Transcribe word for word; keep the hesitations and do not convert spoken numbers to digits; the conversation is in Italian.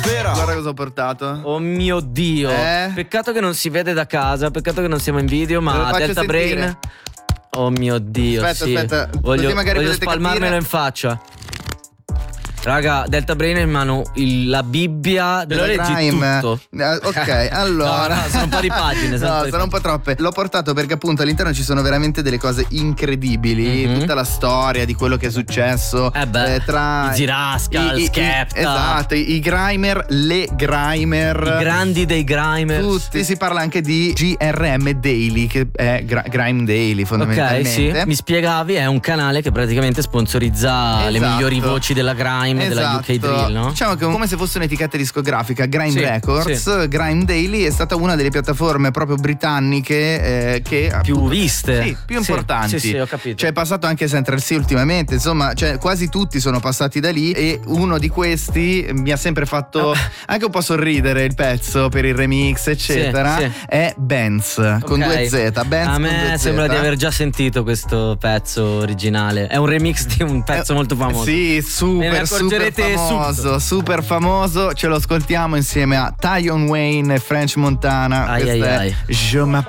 Svera. Guarda cosa ho portato. Oh mio Dio. Eh? Peccato che non si vede da casa, peccato che non siamo in video, Te lo ma faccio Delta sentire. Brain. Oh mio Dio, Aspetta, sì. aspetta, Voglio, così magari voglio potete spalmarmelo capire. in faccia. Raga, Delta Brain è in mano il- la Bibbia. Te lo Della leggi Grime. tutto. Eh, ok, allora. No, no, sono un po' di pagine, sono un po' No, di sono un po' troppe. L'ho portato perché appunto all'interno ci sono veramente delle cose incredibili. Mhm. Tutta la storia di quello che è successo Eh beh, tra i Ziraskal, i- i- Skepta. Esatto, i, i Grimer, le Grimer. I grandi dei Grimers. Tutti, si parla anche di G R M Daily, che è Gra- Grime Daily Ok, fondamentalmente. sì, mi spiegavi, è un canale che praticamente sponsorizza le Esatto. migliori voci della grime, della U K Esatto. drill, no? Diciamo che come se fosse un'etichetta discografica, Grime Sì, Records, sì. Grime Daily è stata una delle piattaforme proprio britanniche eh, che Più appunto, viste. sì, più Sì, importanti. sì, sì, ho capito. Cioè è passato anche Central C ultimamente, insomma, cioè quasi tutti sono passati da lì e uno di questi mi ha sempre fatto anche un po' sorridere il pezzo per il remix, eccetera. Sì, sì. È Benz con Ok. due Z, Benz A con me due Z. sembra di aver già sentito questo pezzo originale. È un remix di un pezzo Eh, molto famoso. Sì, Me ne super super accorgerete famoso, subito. super famoso. Ce lo ascoltiamo insieme a Tyon Wayne e French Montana. Ai, Questa ai, è ai. Je m'appelle